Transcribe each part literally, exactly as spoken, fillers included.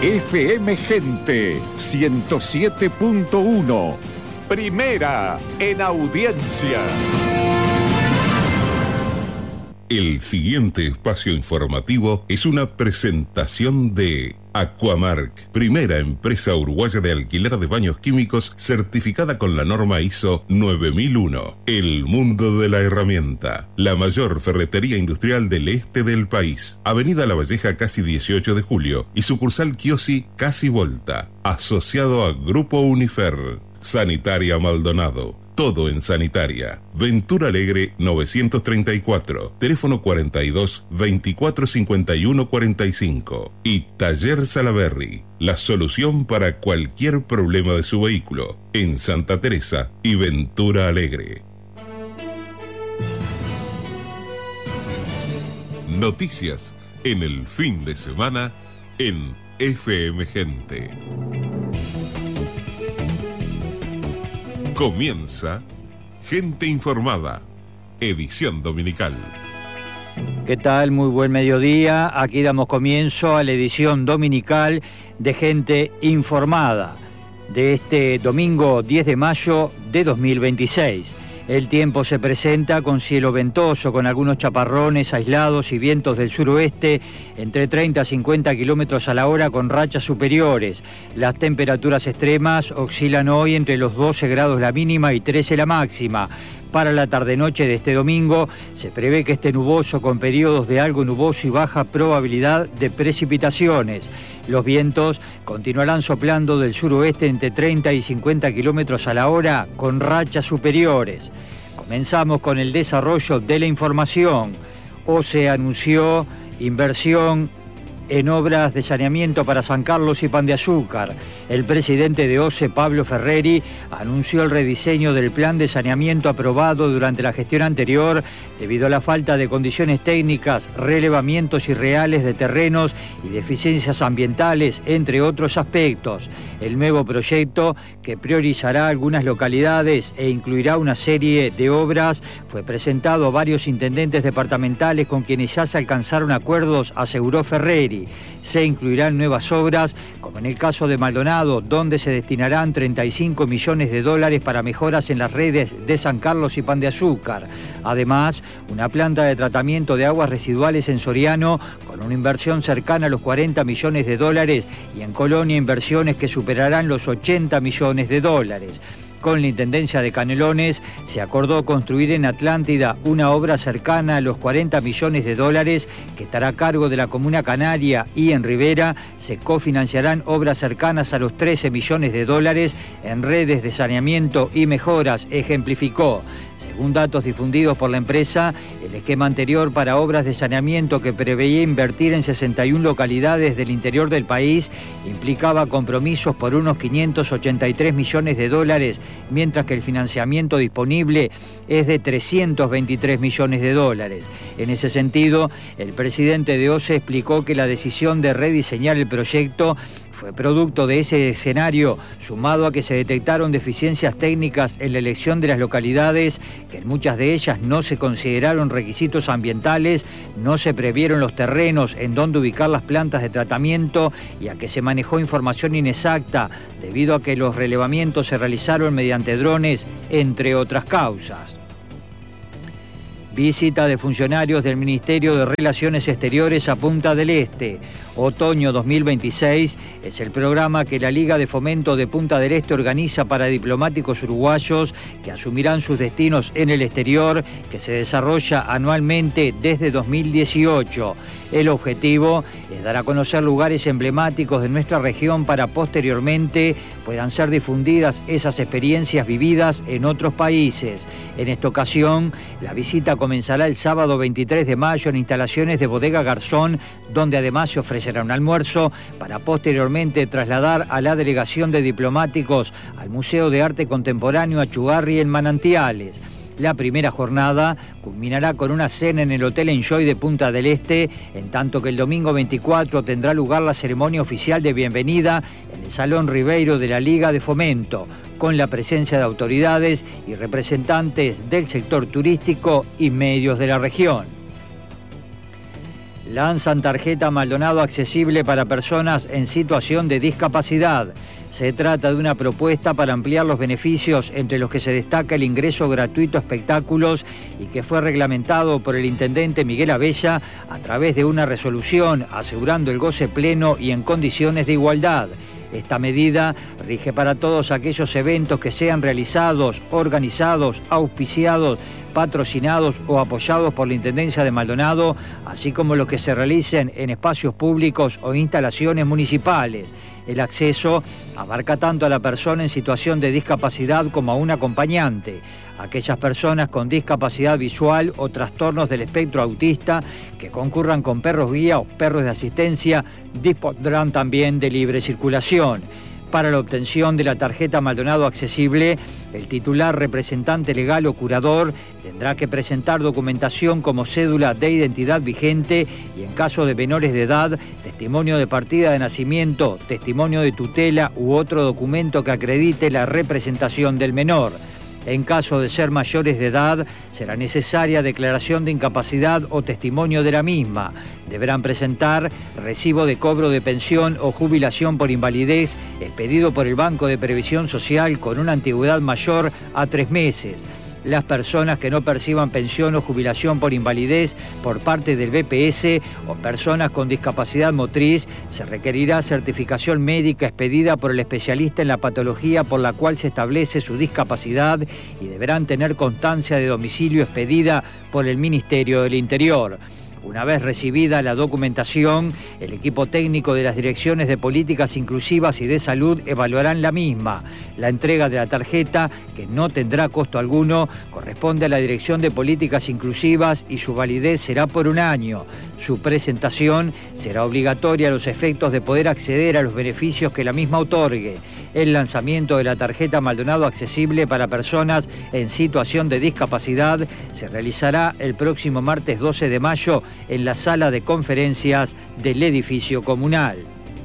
F M Gente ciento siete punto uno. Primera en audiencia. El siguiente espacio informativo es una presentación de Aquamark, primera empresa uruguaya de alquiler de baños químicos certificada con la norma I S O nueve mil uno. El mundo de la herramienta, la mayor ferretería industrial del este del país. Avenida La Valleja, casi dieciocho de julio, y sucursal Chiosi, casi Volta. Asociado a Grupo Unifer. Sanitaria Maldonado. Todo en sanitaria. Ventura Alegre novecientos treinta y cuatro. Teléfono cuarenta y dos, veinticuatro cincuenta y uno cuarenta y cinco. Y Taller Salaberry. La solución para cualquier problema de su vehículo. En Santa Teresa y Ventura Alegre. Noticias en el fin de semana en F M Gente. Comienza Gente Informada, edición dominical. ¿Qué tal? Muy buen mediodía. Aquí damos comienzo a la edición dominical de Gente Informada de este domingo diez de mayo de dos mil veintiséis. El tiempo se presenta con cielo ventoso, con algunos chaparrones aislados y vientos del suroeste entre treinta a cincuenta kilómetros a la hora con rachas superiores. Las temperaturas extremas oscilan hoy entre los doce grados la mínima y trece la máxima. Para la tarde-noche de este domingo se prevé que esté nuboso con periodos de algo nuboso y baja probabilidad de precipitaciones. Los vientos continuarán soplando del suroeste entre treinta y cincuenta kilómetros a la hora con rachas superiores. Comenzamos con el desarrollo de la información. OCE anunció inversión en obras de saneamiento para San Carlos y Pan de Azúcar. El presidente de OCE, Pablo Ferreri, anunció el rediseño del plan de saneamiento aprobado durante la gestión anterior debido a la falta de condiciones técnicas, relevamientos irreales de terrenos y deficiencias ambientales, entre otros aspectos. El nuevo proyecto, que priorizará algunas localidades e incluirá una serie de obras, fue presentado a varios intendentes departamentales con quienes ya se alcanzaron acuerdos, aseguró Ferreri. Se incluirán nuevas obras, como en el caso de Maldonado, donde se destinarán treinta y cinco millones de dólares para mejoras en las redes de San Carlos y Pan de Azúcar. Además, una planta de tratamiento de aguas residuales en Soriano, con una inversión cercana a los cuarenta millones de dólares, y en Colonia inversiones que superarán los ochenta millones de dólares. Con la Intendencia de Canelones se acordó construir en Atlántida una obra cercana a los cuarenta millones de dólares que estará a cargo de la Comuna Canaria, y en Rivera se cofinanciarán obras cercanas a los trece millones de dólares en redes de saneamiento y mejoras, ejemplificó. Según datos difundidos por la empresa, el esquema anterior para obras de saneamiento, que preveía invertir en sesenta y una localidades del interior del país, implicaba compromisos por unos quinientos ochenta y tres millones de dólares, mientras que el financiamiento disponible es de trescientos veintitrés millones de dólares. En ese sentido, el presidente de OCE explicó que la decisión de rediseñar el proyecto fue producto de ese escenario, sumado a que se detectaron deficiencias técnicas en la elección de las localidades, que en muchas de ellas no se consideraron requisitos ambientales, no se previeron los terrenos en donde ubicar las plantas de tratamiento, y a que se manejó información inexacta debido a que los relevamientos se realizaron mediante drones, entre otras causas. Visita de funcionarios del Ministerio de Relaciones Exteriores a Punta del Este. Otoño dos mil veintiséis es el programa que la Liga de Fomento de Punta del Este organiza para diplomáticos uruguayos que asumirán sus destinos en el exterior, que se desarrolla anualmente desde dos mil dieciocho. El objetivo es dar a conocer lugares emblemáticos de nuestra región para posteriormente puedan ser difundidas esas experiencias vividas en otros países. En esta ocasión, la visita comenzará el sábado veintitrés de mayo en instalaciones de Bodega Garzón, donde además se ofrecerá un almuerzo para posteriormente trasladar a la delegación de diplomáticos al Museo de Arte Contemporáneo Achugarri en Manantiales. La primera jornada culminará con una cena en el Hotel Enjoy de Punta del Este, en tanto que el domingo veinticuatro tendrá lugar la ceremonia oficial de bienvenida en el Salón Ribeiro de la Liga de Fomento, con la presencia de autoridades y representantes del sector turístico y medios de la región. lanzan tarjeta Maldonado accesible para personas en situación de discapacidad. Se trata de una propuesta para ampliar los beneficios, entre los que se destaca el ingreso gratuito a espectáculos y que fue reglamentado por el intendente Miguel Abella a través de una resolución, asegurando el goce pleno y en condiciones de igualdad. Esta medida rige para todos aquellos eventos que sean realizados, organizados, auspiciados, patrocinados o apoyados por la Intendencia de Maldonado, así como los que se realicen en espacios públicos o instalaciones municipales. El acceso abarca tanto a la persona en situación de discapacidad como a un acompañante. Aquellas personas con discapacidad visual o trastornos del espectro autista que concurran con perros guía o perros de asistencia dispondrán también de libre circulación. Para la obtención de la tarjeta Maldonado accesible, el titular, representante legal o curador tendrá que presentar documentación como cédula de identidad vigente y, en caso de menores de edad, testimonio de partida de nacimiento, testimonio de tutela u otro documento que acredite la representación del menor. En caso de ser mayores de edad, será necesaria declaración de incapacidad o testimonio de la misma. Deberán presentar recibo de cobro de pensión o jubilación por invalidez expedido por el Banco de Previsión Social con una antigüedad mayor a tres meses. Las personas que no perciban pensión o jubilación por invalidez por parte del B P S o personas con discapacidad motriz, se requerirá certificación médica expedida por el especialista en la patología por la cual se establece su discapacidad y deberán tener constancia de domicilio expedida por el Ministerio del Interior. Una vez recibida la documentación, el equipo técnico de las direcciones de políticas inclusivas y de salud evaluarán la misma. La entrega de la tarjeta, que no tendrá costo alguno, corresponde a la Dirección de Políticas Inclusivas y su validez será por un año. Su presentación será obligatoria a los efectos de poder acceder a los beneficios que la misma otorgue. El lanzamiento de la tarjeta Maldonado accesible para personas en situación de discapacidad se realizará el próximo martes doce de mayo en la sala de conferencias del edificio comunal.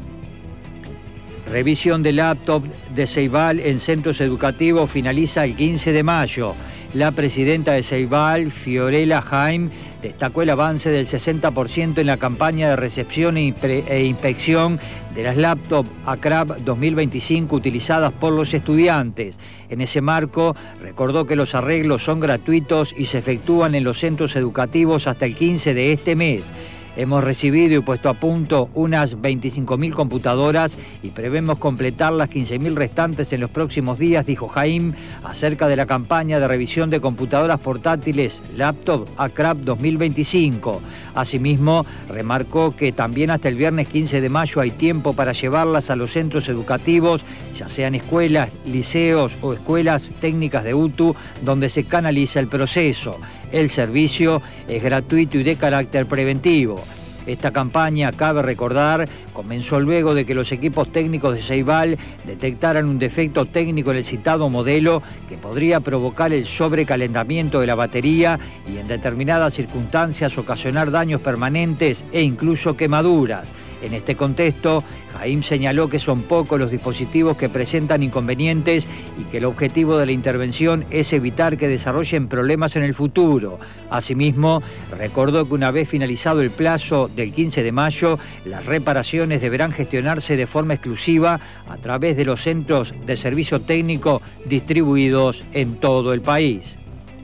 Revisión de laptop de Ceibal en centros educativos finaliza el quince de mayo. La presidenta de Ceibal, Fiorella Jaime, destacó el avance del sesenta por ciento en la campaña de recepción e inspección de las laptops A C R A B dos mil veinticinco utilizadas por los estudiantes. En ese marco, recordó que los arreglos son gratuitos y se efectúan en los centros educativos hasta el quince de este mes. Hemos recibido y puesto a punto unas veinticinco mil computadoras y prevemos completar las quince mil restantes en los próximos días, dijo Jaime, acerca de la campaña de revisión de computadoras portátiles Laptop A C R A B dos mil veinticinco. Asimismo, remarcó que también hasta el viernes quince de mayo hay tiempo para llevarlas a los centros educativos, ya sean escuelas, liceos o escuelas técnicas de U T U, donde se canaliza el proceso. El servicio es gratuito y de carácter preventivo. Esta campaña, cabe recordar, comenzó luego de que los equipos técnicos de Ceibal detectaran un defecto técnico en el citado modelo que podría provocar el sobrecalentamiento de la batería y en determinadas circunstancias ocasionar daños permanentes e incluso quemaduras. En este contexto, Jaime señaló que son pocos los dispositivos que presentan inconvenientes y que el objetivo de la intervención es evitar que desarrollen problemas en el futuro. Asimismo, recordó que una vez finalizado el plazo del quince de mayo, las reparaciones deberán gestionarse de forma exclusiva a través de los centros de servicio técnico distribuidos en todo el país.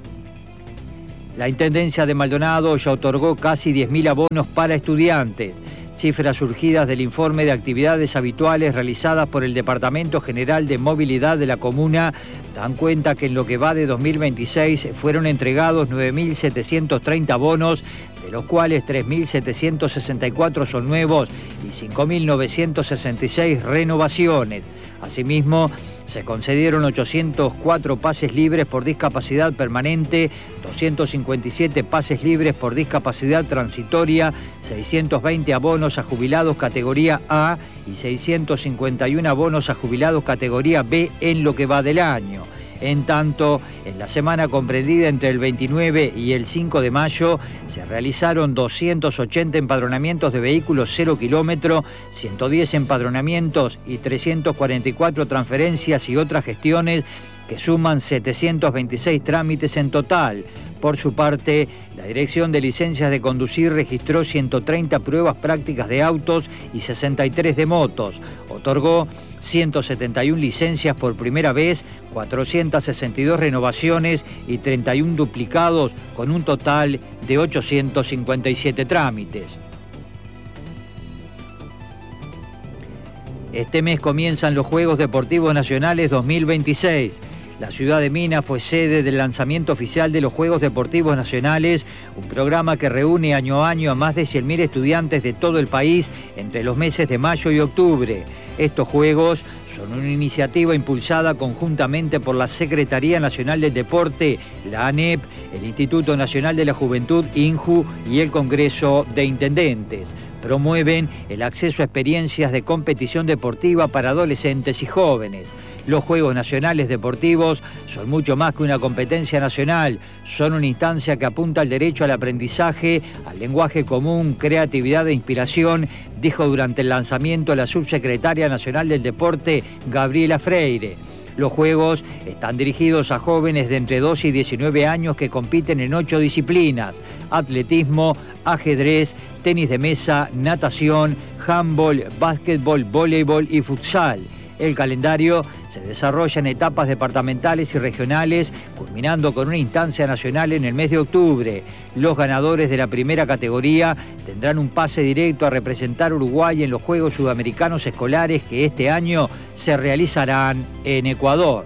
La Intendencia de Maldonado ya otorgó casi diez mil abonos para estudiantes. Cifras surgidas del informe de actividades habituales realizadas por el Departamento General de Movilidad de la Comuna dan cuenta que en lo que va de dos mil veintiséis fueron entregados nueve mil setecientos treinta bonos, de los cuales tres mil setecientos sesenta y cuatro son nuevos y cinco mil novecientos sesenta y seis renovaciones. Asimismo, se concedieron ochocientos cuatro pases libres por discapacidad permanente, doscientos cincuenta y siete pases libres por discapacidad transitoria, seiscientos veinte abonos a jubilados categoría A y seiscientos cincuenta y uno abonos a jubilados categoría B en lo que va del año. En tanto, en la semana comprendida entre el veintinueve y el cinco de mayo, se realizaron doscientos ochenta empadronamientos de vehículos cero kilómetro, ciento diez empadronamientos y trescientas cuarenta y cuatro transferencias y otras gestiones que suman setecientos veintiséis trámites en total. Por su parte, la Dirección de Licencias de Conducir registró ciento treinta pruebas prácticas de autos y sesenta y tres de motos. Otorgó ciento setenta y una licencias por primera vez, cuatrocientas sesenta y dos renovaciones y treinta y uno duplicados, con un total de ochocientos cincuenta y siete trámites. Este mes comienzan los Juegos Deportivos Nacionales dos mil veintiséis. La ciudad de Minas fue sede del lanzamiento oficial de los Juegos Deportivos Nacionales, un programa que reúne año a año a más de cien mil estudiantes de todo el país entre los meses de mayo y octubre. Estos Juegos son una iniciativa impulsada conjuntamente por la Secretaría Nacional del Deporte, la ANEP, el Instituto Nacional de la Juventud, INJU, y el Congreso de Intendentes. Promueven el acceso a experiencias de competición deportiva para adolescentes y jóvenes. Los Juegos Nacionales Deportivos son mucho más que una competencia nacional, son una instancia que apunta al derecho al aprendizaje, al lenguaje común, creatividad e inspiración, dijo durante el lanzamiento la subsecretaria nacional del Deporte, Gabriela Freire. Los Juegos están dirigidos a jóvenes de entre doce y diecinueve años que compiten en ocho disciplinas: atletismo, ajedrez, tenis de mesa, natación, handball, básquetbol, voleibol y futsal. El calendario se desarrolla en etapas departamentales y regionales, culminando con una instancia nacional en el mes de octubre. Los ganadores de la primera categoría tendrán un pase directo a representar a Uruguay en los Juegos Sudamericanos Escolares que este año se realizarán en Ecuador.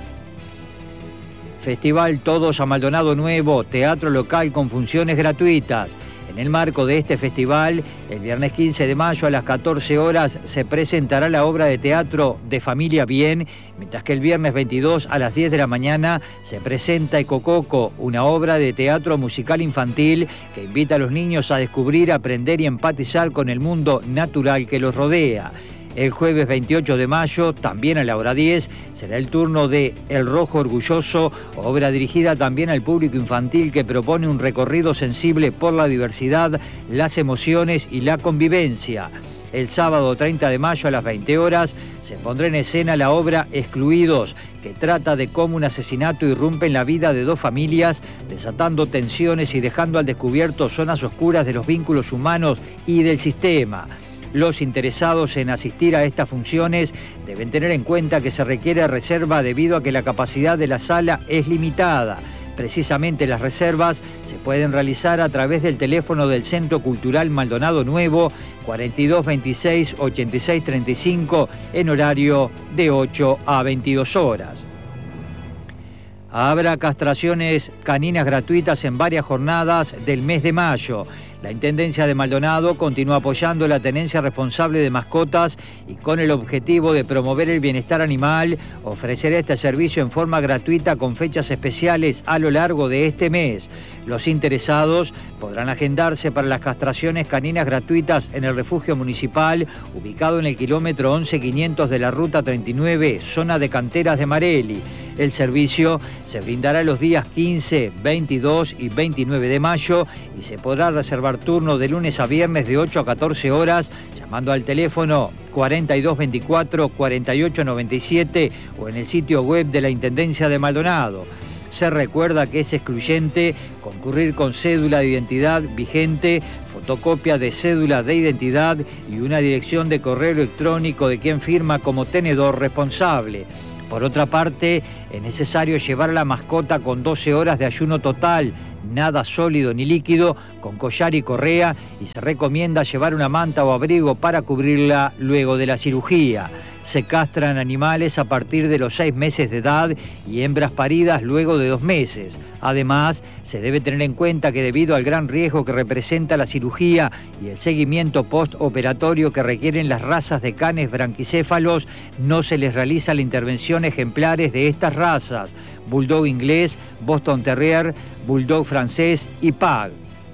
Festival Todos a Maldonado Nuevo, teatro local con funciones gratuitas. En el marco de este festival, el viernes quince de mayo a las catorce horas se presentará la obra de teatro De Familia Bien, mientras que el viernes veintidós a las diez de la mañana se presenta Ecococo, una obra de teatro musical infantil que invita a los niños a descubrir, aprender y empatizar con el mundo natural que los rodea. El jueves veintiocho de mayo, también a la hora diez, será el turno de El Rojo Orgulloso, obra dirigida también al público infantil que propone un recorrido sensible por la diversidad, las emociones y la convivencia. El sábado treinta de mayo a las veinte horas se pondrá en escena la obra Excluidos, que trata de cómo un asesinato irrumpe en la vida de dos familias, desatando tensiones y dejando al descubierto zonas oscuras de los vínculos humanos y del sistema. Los interesados en asistir a estas funciones deben tener en cuenta que se requiere reserva debido a que la capacidad de la sala es limitada. Precisamente las reservas se pueden realizar a través del teléfono del Centro Cultural Maldonado Nuevo, cuarenta y dos veintiséis ochenta y seis treinta y cinco, en horario de ocho a veintidós horas. Habrá castraciones caninas gratuitas en varias jornadas del mes de mayo. La Intendencia de Maldonado continúa apoyando la tenencia responsable de mascotas y con el objetivo de promover el bienestar animal, ofrecerá este servicio en forma gratuita con fechas especiales a lo largo de este mes. Los interesados podrán agendarse para las castraciones caninas gratuitas en el refugio municipal, ubicado en el kilómetro once quinientos de la ruta treinta y nueve, zona de Canteras de Marelli. El servicio se brindará los días quince, veintidós y veintinueve de mayo y se podrá reservar turno de lunes a viernes de ocho a catorce horas llamando al teléfono cuarenta y dos veinticuatro cuarenta y ocho noventa y siete o en el sitio web de la Intendencia de Maldonado. Se recuerda que es excluyente concurrir con cédula de identidad vigente, fotocopia de cédula de identidad y una dirección de correo electrónico de quien firma como tenedor responsable. Por otra parte, es necesario llevar a la mascota con doce horas de ayuno total, nada sólido ni líquido, con collar y correa, y se recomienda llevar una manta o abrigo para cubrirla luego de la cirugía. Se castran animales a partir de los seis meses de edad y hembras paridas luego de dos meses. Además, se debe tener en cuenta que debido al gran riesgo que representa la cirugía y el seguimiento postoperatorio que requieren las razas de canes branquicéfalos, no se les realiza la intervención ejemplares de estas razas: Bulldog inglés, Boston Terrier, Bulldog francés y Pug.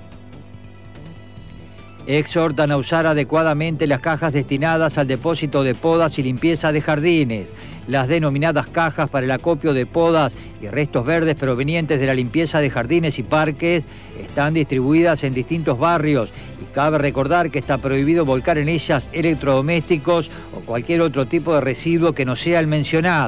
Exhortan a usar adecuadamente las cajas destinadas al depósito de podas y limpieza de jardines. Las denominadas cajas para el acopio de podas y restos verdes provenientes de la limpieza de jardines y parques están distribuidas en distintos barrios y cabe recordar que está prohibido volcar en ellas electrodomésticos o cualquier otro tipo de residuo que no sea el mencionado.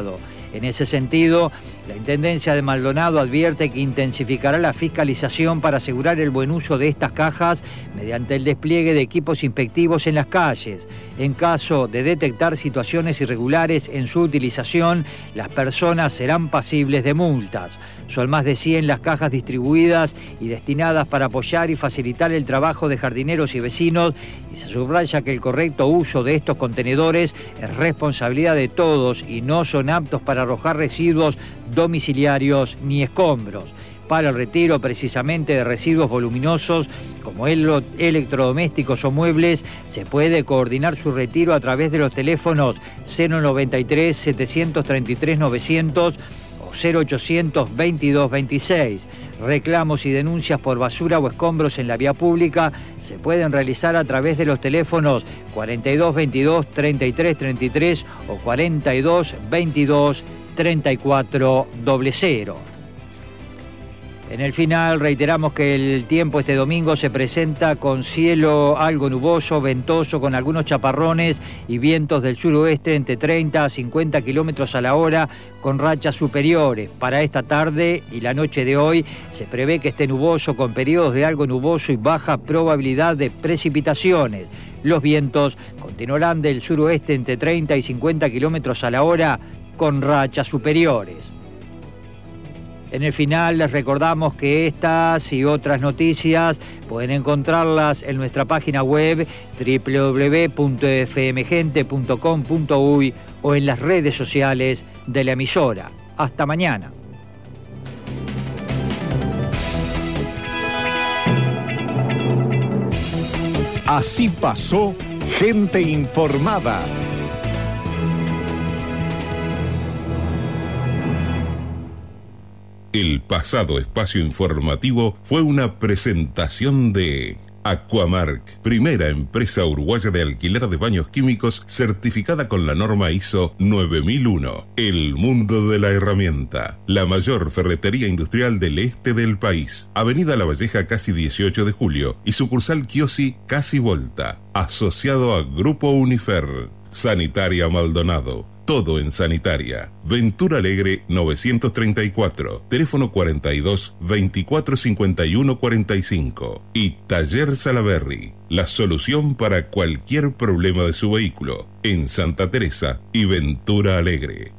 En ese sentido, la Intendencia de Maldonado advierte que intensificará la fiscalización para asegurar el buen uso de estas cajas mediante el despliegue de equipos inspectivos en las calles. En caso de detectar situaciones irregulares en su utilización, las personas serán pasibles de multas. Son más de cien las cajas distribuidas y destinadas para apoyar y facilitar el trabajo de jardineros y vecinos, y se subraya que el correcto uso de estos contenedores es responsabilidad de todos y no son aptos para arrojar residuos domiciliarios ni escombros. Para el retiro precisamente de residuos voluminosos como electrodomésticos o muebles, se puede coordinar su retiro a través de los teléfonos cero noventa y tres, setecientos treinta y tres, novecientos o cero ochocientos, veintidós, veintiséis. Reclamos y denuncias por basura o escombros en la vía pública se pueden realizar a través de los teléfonos cuarenta y dos, veintidós, treinta y tres, treinta y tres o cuarenta y dos, veintidós, treinta y cuatro, cero. En el final reiteramos que el tiempo este domingo se presenta con cielo algo nuboso, ventoso, con algunos chaparrones y vientos del suroeste entre treinta a cincuenta kilómetros a la hora, con rachas superiores. Para esta tarde y la noche de hoy se prevé que esté nuboso, con periodos de algo nuboso y baja probabilidad de precipitaciones. Los vientos continuarán del suroeste entre treinta y cincuenta kilómetros a la hora, con rachas superiores. En el final les recordamos que estas y otras noticias pueden encontrarlas en nuestra página web doble u doble u doble u punto f m gente punto com punto u y o en las redes sociales de la emisora. Hasta mañana. Así pasó Gente Informada. El pasado espacio informativo fue una presentación de Aquamark, primera empresa uruguaya de alquiler de baños químicos certificada con la norma I S O nueve mil uno. El mundo de la herramienta, la mayor ferretería industrial del este del país. Avenida La Valleja, casi dieciocho de julio, y sucursal Kiosi, casi Volta. Asociado a Grupo Unifer. Sanitaria Maldonado. Todo en sanitaria. Ventura Alegre novecientos treinta y cuatro. Teléfono cuarenta y dos, veinticuatro cincuenta y uno cuarenta y cinco. Y Taller Salaberry. La solución para cualquier problema de su vehículo. En Santa Teresa y Ventura Alegre.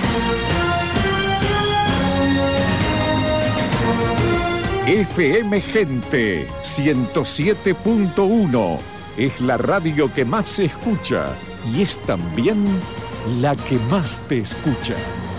F M Gente ciento siete punto uno. Es la radio que más se escucha y es también la que más te escucha.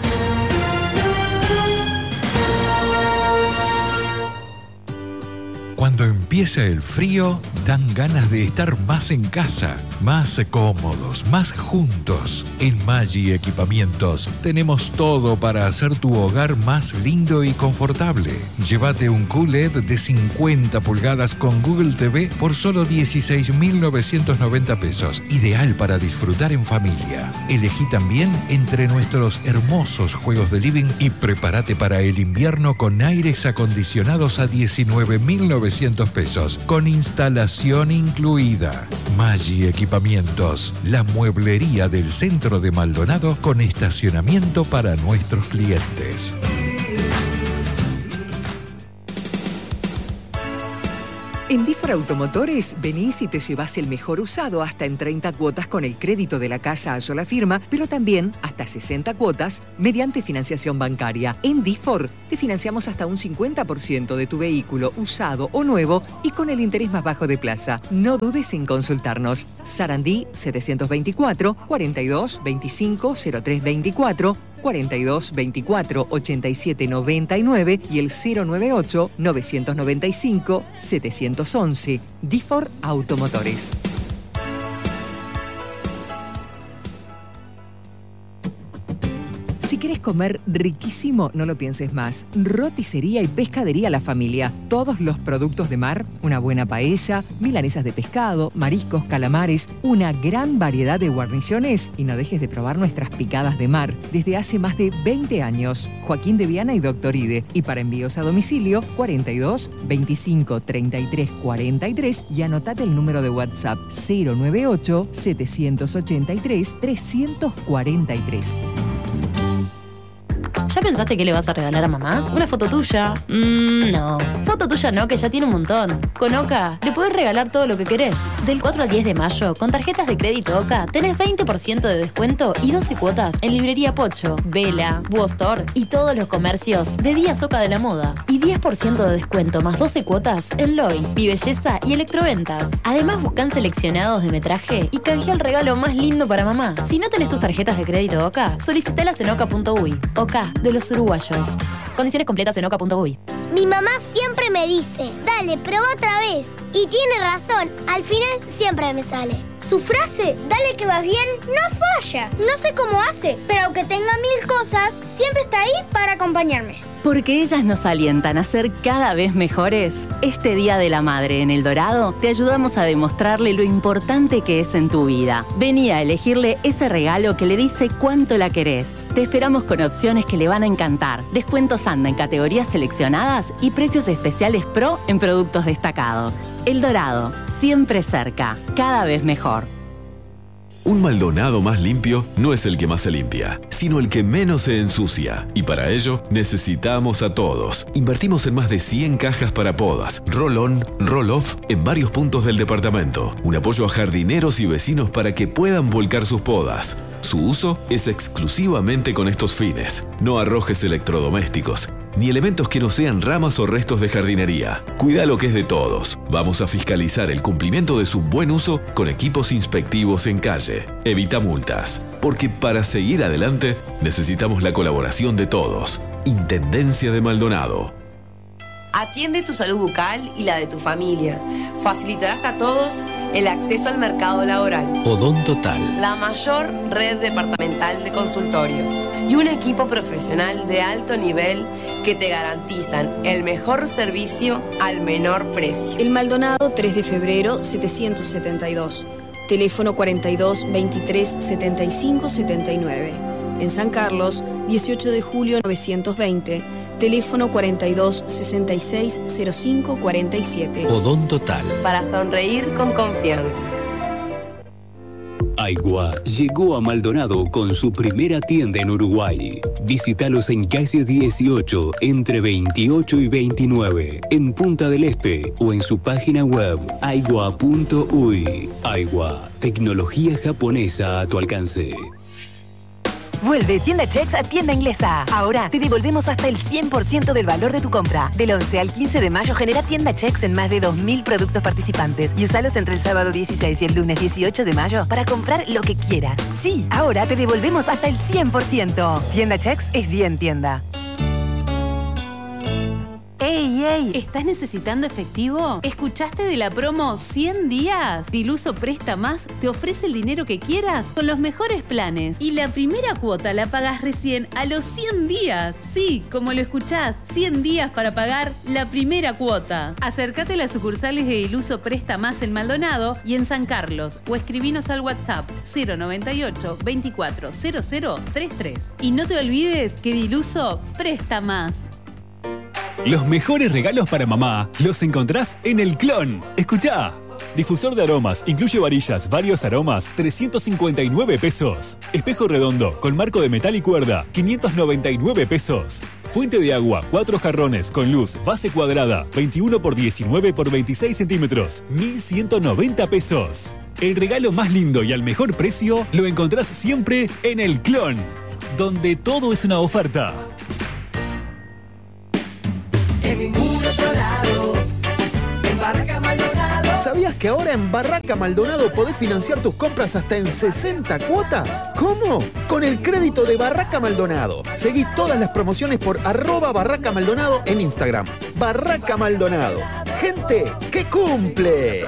Cuando empieza el frío, dan ganas de estar más en casa, más cómodos, más juntos. En Maggi Equipamientos tenemos todo para hacer tu hogar más lindo y confortable. Llévate un Q L E D de cincuenta pulgadas con Google T V por solo dieciséis mil novecientos noventa pesos. Ideal para disfrutar en familia. Elegí también entre nuestros hermosos juegos de living y prepárate para el invierno con aires acondicionados a diecinueve mil novecientos pesos, con instalación incluida. Maggi Equipamientos, la mueblería del centro de Maldonado con estacionamiento para nuestros clientes. En Difor Automotores venís y te llevas el mejor usado hasta en treinta cuotas con el crédito de la casa a sola firma, pero también hasta sesenta cuotas mediante financiación bancaria. En Difor te financiamos hasta un cincuenta por ciento de tu vehículo usado o nuevo y con el interés más bajo de plaza. No dudes en consultarnos. Sarandí setecientos veinticuatro, cuarenta y dos, veinticinco, cero tres veinticuatro, cuarenta y dos, veinticuatro, ochenta y siete, noventa y nueve y el cero noventa y ocho, novecientos noventa y cinco, setecientos once. Difor Automotores. Si querés comer riquísimo, no lo pienses más. Roticería y pescadería La Familia. Todos los productos de mar, una buena paella, milanesas de pescado, mariscos, calamares, una gran variedad de guarniciones. Y no dejes de probar nuestras picadas de mar. Desde hace más de veinte años. Joaquín de Viana y Doctor Ide. Y para envíos a domicilio, cuarenta y dos, veinticinco, treinta y tres, cuarenta y tres. Y anotate el número de WhatsApp cero noventa y ocho, setecientos ochenta y tres, trescientos cuarenta y tres. ¿Ya pensaste qué le vas a regalar a mamá? ¿Una foto tuya? Mmm, no. Foto tuya no, que ya tiene un montón. Con Oca le puedes regalar todo lo que querés. Del cuatro al diez de mayo, con tarjetas de crédito Oca, tenés veinte por ciento de descuento y doce cuotas en Librería Pocho, Vela, Buostor y todos los comercios de Díaz Oca de la Moda. Y diez por ciento de descuento más doce cuotas en Loy, Mi Belleza y Electroventas. Además, buscan seleccionados de metraje y canjea el regalo más lindo para mamá. Si no tenés tus tarjetas de crédito Oca, solicitalas en oca punto uy. Oca, de los uruguayos. Condiciones completas en oca punto uy. Mi mamá siempre me dice, dale, prueba otra vez. Y tiene razón, al final siempre me sale. Su frase, dale que vas bien, no falla. No sé cómo hace, pero aunque tenga mil cosas, siempre está ahí para acompañarme. Porque ellas nos alientan a ser cada vez mejores, este Día de la Madre en El Dorado te ayudamos a demostrarle lo importante que es en tu vida. Vení a elegirle ese regalo que le dice cuánto la querés. Te esperamos con opciones que le van a encantar, descuentos anda en categorías seleccionadas y precios especiales pro en productos destacados. El Dorado, siempre cerca, cada vez mejor. Un Maldonado más limpio no es el que más se limpia, sino el que menos se ensucia. Y para ello, necesitamos a todos. Invertimos en más de cien cajas para podas, roll-on, roll-off en varios puntos del departamento. Un apoyo a jardineros y vecinos para que puedan volcar sus podas. Su uso es exclusivamente con estos fines. No arrojes electrodomésticos, ni elementos que no sean ramas o restos de jardinería. Cuida lo que es de todos. Vamos a fiscalizar el cumplimiento de su buen uso con equipos inspectivos en calle. Evita multas, porque para seguir adelante necesitamos la colaboración de todos. Intendencia de Maldonado. Atiende tu salud bucal y la de tu familia. Facilitarás a todos el acceso al mercado laboral. Odontotal, La mayor red departamental de consultorios y un equipo profesional de alto nivel que te garantizan el mejor servicio al menor precio. El Maldonado, tres de febrero, setecientos setenta y dos. Teléfono cuarenta y dos, veintitrés, setenta y cinco, setenta y nueve. En San Carlos, dieciocho de julio, novecientos veinte. Teléfono cuarenta y dos, sesenta y seis, cero cinco, cuarenta y siete. Odontotal. Para sonreír con confianza. Aigua llegó a Maldonado con su primera tienda en Uruguay. Visítalos en calle dieciocho, entre veintiocho y veintinueve, en Punta del Este, o en su página web aigua punto uy. Aigua, tecnología japonesa a tu alcance. Vuelve Tienda Chex a Tienda Inglesa. Ahora te devolvemos hasta el cien por ciento del valor de tu compra. Del once al quince de mayo genera Tienda Chex en más de dos mil productos participantes y usalos entre el sábado dieciséis y el lunes dieciocho de mayo para comprar lo que quieras. Sí, ahora te devolvemos hasta el cien por ciento. Tienda Chex es bien tienda. ¡Ey, ey! ¿Estás necesitando efectivo? ¿Escuchaste de la promo cien días? Diluso Presta Más te ofrece el dinero que quieras con los mejores planes. Y la primera cuota la pagas recién a los cien días. Sí, como lo escuchás, cien días para pagar la primera cuota. Acércate a las sucursales de Diluso Presta Más en Maldonado y en San Carlos o escribinos al WhatsApp cero noventa y ocho, veinticuatro, cero cero treinta y tres. Y no te olvides que Diluso Presta Más. Los mejores regalos para mamá los encontrás en El Clon. Escuchá. Difusor de aromas, incluye varillas, varios aromas, trescientos cincuenta y nueve pesos. Espejo redondo con marco de metal y cuerda, quinientos noventa y nueve pesos. Fuente de agua, cuatro jarrones con luz, base cuadrada, veintiuno por diecinueve por veintiséis centímetros, mil ciento noventa pesos. El regalo más lindo y al mejor precio lo encontrás siempre en El Clon, donde todo es una oferta. En ningún otro lado, en Barraca Maldonado. ¿Sabías que ahora en Barraca Maldonado podés financiar tus compras hasta en sesenta cuotas? ¿Cómo? Con el crédito de Barraca Maldonado. Seguí todas las promociones por arroba Barraca Maldonado en Instagram. Barraca Maldonado. Gente que cumple.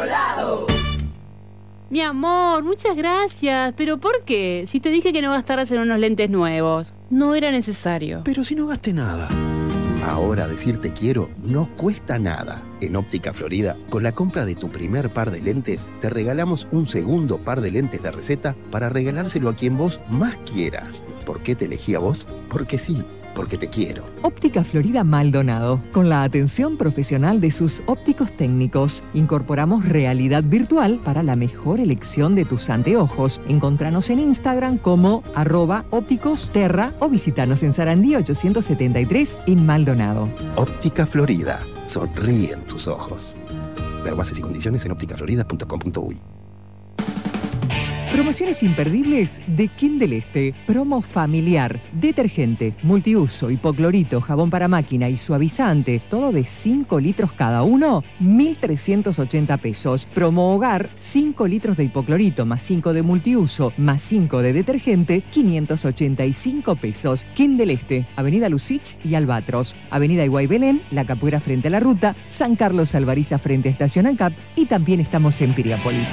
Mi amor, muchas gracias. ¿Pero por qué? Si te dije que no gastaras en unos lentes nuevos. No era necesario. Pero si no gasté nada. Ahora decir te quiero no cuesta nada. En Óptica Florida, con la compra de tu primer par de lentes, te regalamos un segundo par de lentes de receta para regalárselo a quien vos más quieras. ¿Por qué te elegí a vos? Porque sí, porque te quiero. Óptica Florida Maldonado. Con la atención profesional de sus ópticos técnicos, incorporamos realidad virtual para la mejor elección de tus anteojos. Encontranos en Instagram como arroba ópticos terra o visitanos en Sarandí ochocientos setenta y tres en Maldonado. Óptica Florida. Sonríen tus ojos. Ver bases y condiciones en óptica florida punto com punto uy. Promociones imperdibles de Kim del Este. Promo familiar. Detergente, multiuso, hipoclorito, jabón para máquina y suavizante. Todo de cinco litros cada uno. mil trescientos ochenta pesos. Promo hogar. cinco litros de hipoclorito más cinco de multiuso más cinco de detergente. quinientos ochenta y cinco pesos. Kim del Este. Avenida Lucich y Albatros. Avenida Iguay Belén. La Capuera frente a la ruta. San Carlos Alvariza frente a Estación ANCAP. Y también estamos en Piriápolis.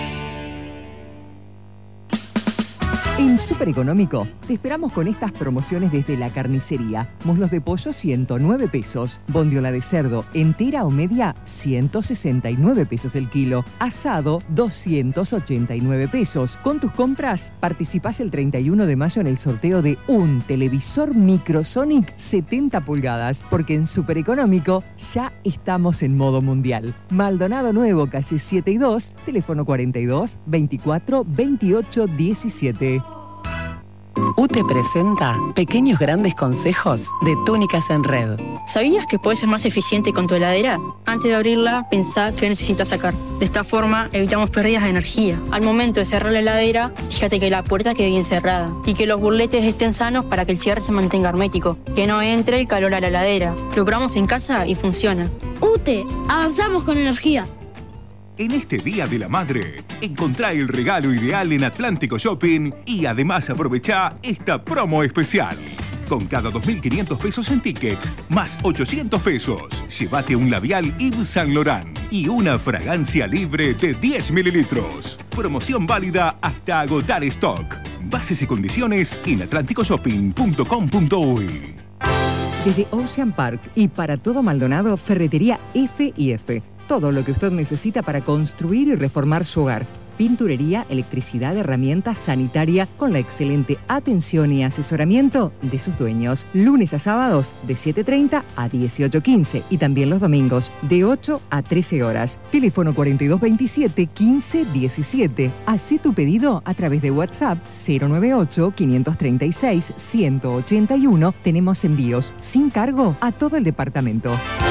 En Super Económico te esperamos con estas promociones desde la carnicería. Muslos de pollo ciento nueve pesos. Bondiola de cerdo entera o media ciento sesenta y nueve pesos el kilo. Asado doscientos ochenta y nueve pesos. Con tus compras participás el treinta y uno de mayo en el sorteo de un televisor Microsonic setenta pulgadas. Porque en Super Económico ya estamos en modo mundial. Maldonado Nuevo, calle siete y dos, teléfono cuarenta y dos, veinticuatro, veintiocho, diecisiete. U T E presenta Pequeños Grandes Consejos de Túnicas en Red. ¿Sabías que puedes ser más eficiente con tu heladera? Antes de abrirla, pensá qué necesitas sacar. De esta forma, evitamos pérdidas de energía. Al momento de cerrar la heladera, fíjate que la puerta quede bien cerrada y que los burletes estén sanos para que el cierre se mantenga hermético. Que no entre el calor a la heladera. Lo probamos en casa y funciona. U T E, avanzamos con energía. En este Día de la Madre, encontrá el regalo ideal en Atlántico Shopping y además aprovechá esta promo especial. Con cada dos mil quinientos pesos en tickets, más ochocientos pesos, llévate un labial Yves Saint Laurent y una fragancia libre de diez mililitros. Promoción válida hasta agotar stock. Bases y condiciones en atlántico shopping punto com punto uy. Desde Ocean Park y para todo Maldonado, Ferretería F y F. Todo lo que usted necesita para construir y reformar su hogar. Pinturería, electricidad, herramientas, sanitaria, con la excelente atención y asesoramiento de sus dueños. Lunes a sábados de siete treinta a dieciocho quince y también los domingos de ocho a trece horas. Teléfono cuarenta y dos veintisiete, quince diecisiete. Haz tu pedido a través de WhatsApp cero noventa y ocho, quinientos treinta y seis, ciento ochenta y uno. Tenemos envíos sin cargo a todo el departamento.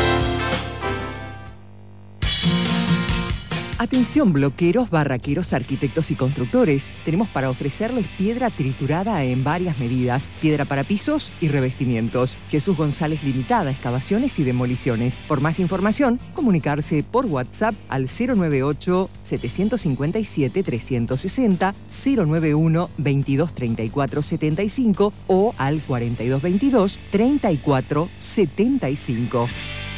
Atención bloqueros, barraqueros, arquitectos y constructores. Tenemos para ofrecerles piedra triturada en varias medidas, piedra para pisos y revestimientos. Jesús González Limitada, excavaciones y demoliciones. Por más información, comunicarse por WhatsApp al cero noventa y ocho, setecientos cincuenta y siete, trescientos sesenta, cero noventa y uno, veintidós treinta y cuatro setenta y cinco o al cuarenta y dos veintidós, treinta y cuatro setenta y cinco.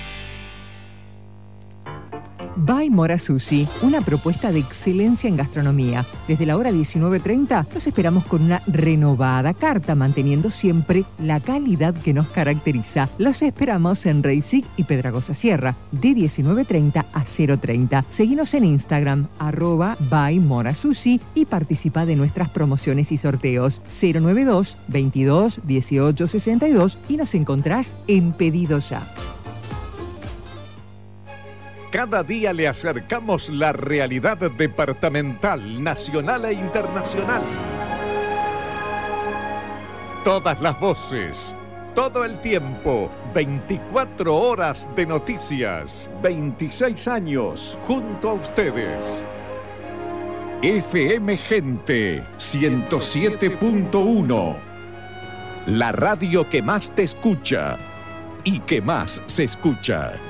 By Mora Sushi, una propuesta de excelencia en gastronomía. Desde la hora diecinueve treinta los esperamos con una renovada carta, manteniendo siempre la calidad que nos caracteriza. Los esperamos en Reisig y Pedragosa Sierra, de diecinueve treinta a cero treinta. Seguinos en Instagram, arroba By Mora Sushi, y participa de nuestras promociones y sorteos. cero noventa y dos, veintidós, dieciocho sesenta y dos y nos encontrás en Pedido Ya. Cada día le acercamos la realidad departamental, nacional e internacional. Todas las voces, todo el tiempo, veinticuatro horas de noticias, veintiséis años junto a ustedes. F M Gente ciento siete punto uno, la radio que más te escucha y que más se escucha.